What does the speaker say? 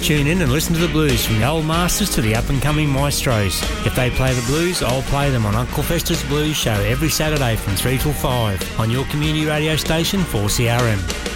Tune in and listen to the blues from the old masters to the up-and-coming maestros. If they play the blues, I'll play them on Uncle Fester's Blues Show every Saturday from 3 till 5 on your community radio station 4CRM.